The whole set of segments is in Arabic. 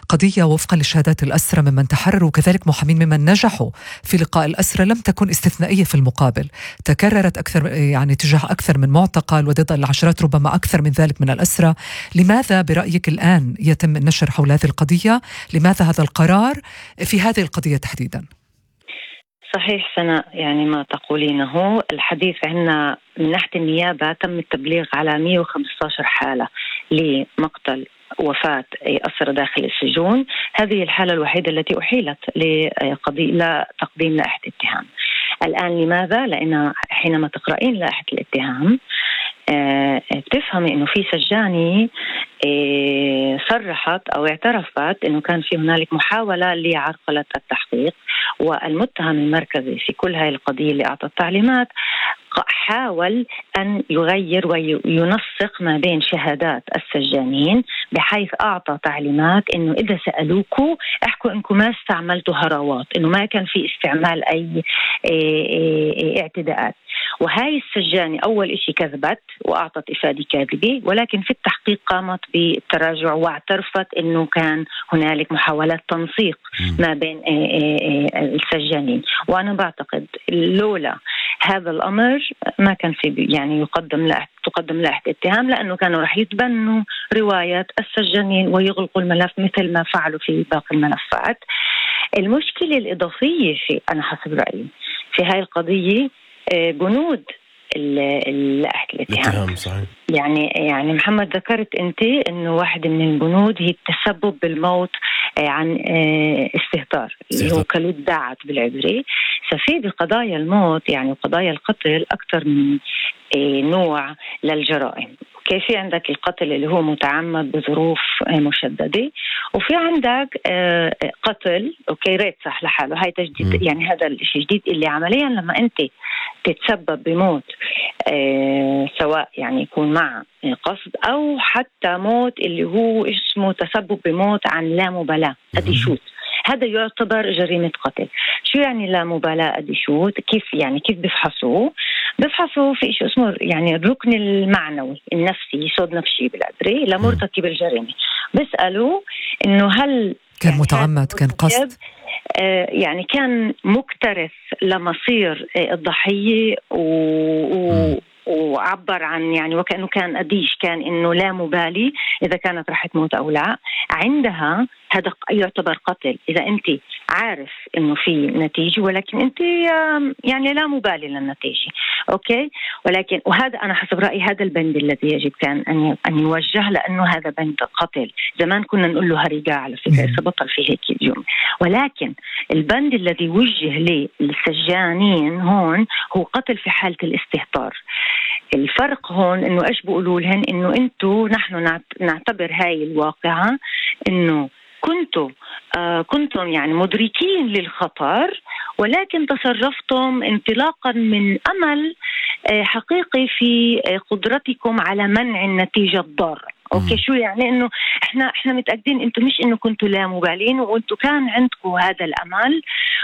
قضية وفقا لشهادات الأسرى ممن تحرروا وكذلك محامين ممن نجحوا في لقاء الأسرى لم تكن استثنائية في المقابل، تكررت أكثر يعني تجاه أكثر من معتقل وضد العشرات ربما أكثر من ذلك من الأسرى. لماذا برأيك الآن يتم النشر حول هذه القضية؟ لماذا هذا القرار في هذه القضية تحديدا؟ صحيح سنة، يعني ما تقولينه الحديث عندنا من ناحية النيابة تم التبليغ على 115 حالة لمقتل وفاة أسرى داخل السجون. هذه الحالة الوحيدة التي أحيلت لتقديم لائحة اتهام. الآن لماذا؟ لأن حينما تقرأين لائحة الاتهام تفهمي أنه في سجاني صرحت أو اعترفت أنه كان في هنالك محاولة لعرقلة التحقيق، والمتهم المركزي في كل هذه القضية اللي أعطى التعليمات حاول أن يغير وينسق ما بين شهادات السجانين، بحيث أعطى تعليمات أنه إذا سألوكوا احكوا أنكم ما استعملتوا هراوات، أنه ما كان في استعمال أي اعتداءات. وهاي السجاني أول إشي كذبت وأعطت إفادة كاذبة، ولكن في التحقيق قامت بالتراجع واعترفت أنه كان هنالك محاولات تنسيق ما بين السجانين. وأنا بعتقد لولا هذا الأمر ما كان في يعني تقدم لائحة اتهام، لأنه كانوا رح يتبنوا رواية السجانين ويغلقوا الملف مثل ما فعلوا في باقي الملفات. المشكلة الإضافية أنا حسب رأيي في هاي القضية بنود لائحة الاتهام. صحيح. يعني محمد ذكرت أنت إنه واحد من البنود هي التسبب بالموت عن استهتار اللي هو كلود داعت بالعبري. ففي بقضايا الموت يعني قضايا القتل أكثر من نوع للجرائم. كيف في عندك القتل اللي هو متعمد بظروف مشددة، وفي عندك قتل ريت صح لحاله، هاي تجديد. يعني هذا الشيء جديد اللي عمليا لما أنت تتسبب بموت سواء يعني يكون مع قصد أو حتى موت اللي هو اسمه تسبب بموت عن لا مبالاة أديشوت، هذا يعتبر جريمة قتل. شو يعني لا مبالاة أديشوت؟ كيف بيفحصوا في شيء اسمه يعني الركن المعنوي النفسي، يسود نفسي بالعبري لمرتكب الجريمة. بيسألوا إنه هل كان يعني متعمد، كان قصد، يعني كان مكترث لمصير الضحية وعبر عن يعني وكأنه كان أديش، كان إنه لا مبالي إذا كانت رح تموت أو لا. عندها هذا يعتبر قتل إذا أنت عارف إنه في نتيجة ولكن أنت يعني لا مبالي للنتيجة. أوكي، ولكن وهذا أنا حسب رأيي هذا البند الذي يجب كان أن يوجه، لأنه هذا بند قتل. زمان كنا نقول له هريقة على فكرة، سبطل في هيك اليوم. ولكن البند الذي وجه للسجانين هون هو قتل في حالة الاستهتار. الفرق هون إنه إيش بيقولوا لهن؟ إنه أنتوا نحن نعتبر هاي الواقعة إنه كنتم يعني مدركين للخطر، ولكن تصرفتم انطلاقا من أمل حقيقي في قدرتكم على منع النتيجة الضارة. اوكي، شو يعني؟ انه احنا متاكدين انتم مش انه كنتوا لا مبالين، وانتم كان عندكم هذا الامل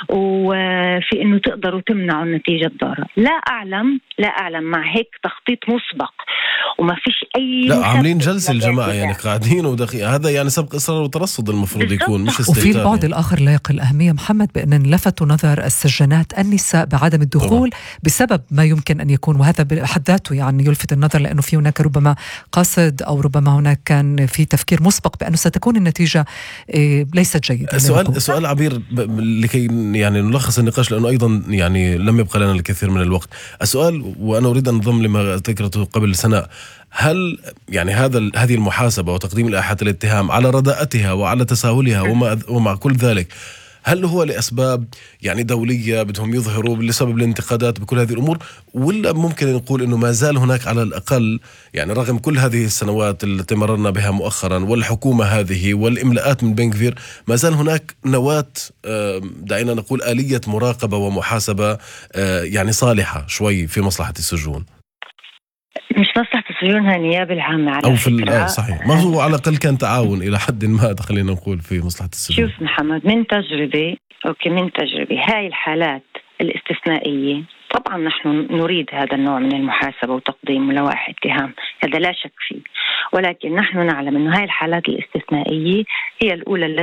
وفي انه تقدروا تمنعوا النتيجه الضاره. لا اعلم مع هيك تخطيط مسبق وما فيش اي لا عاملين جلسه الجماعه يعني قاعدين هذا يعني سبق اصرار وترصد المفروض يكون، مش استهتار. وفي البعد الاخر لا يقل اهميه محمد بان لفتوا نظر السجانات النساء بعدم الدخول طبعا بسبب ما يمكن ان يكون، وهذا بحد ذاته يعني يلفت النظر، لانه في هناك ربما قصد او ربما هناك كان في تفكير مسبق بأنه ستكون النتيجة ليست جيدة. سؤال عبير لكي يعني نلخص النقاش، لأنه أيضا يعني لم يبقى لنا الكثير من الوقت. السؤال وأنا أريد أن أنضم لما ذكرته قبل سنة، هل يعني هذه المحاسبة وتقديم لائحة الاتهام على رداءتها وعلى تساهلها ومع كل ذلك، هل هو لأسباب يعني دولية بدهم يظهروا لسبب الانتقادات بكل هذه الأمور، ولا ممكن نقول إنه ما زال هناك على الأقل يعني رغم كل هذه السنوات التي مررنا بها مؤخرا والحكومة هذه والإملاءات من بن غفير، ما زال هناك نواة دعينا نقول آلية مراقبة ومحاسبة يعني صالحة شوي في مصلحة السجون؟ مش مصلحة السجون، هي النيابة العامة على أو فكرة. صحيح، ما هو على الأقل كان تعاون إلى حد ما، خلينا نقول في مصلحة السجون. شوف محمد، من تجربة هاي الحالات الاستثنائية طبعا نحن نريد هذا النوع من المحاسبة وتقديم لوائح اتهام، هذا لا شك فيه، ولكن نحن نعلم أن هاي الحالات الاستثنائية هي الأولى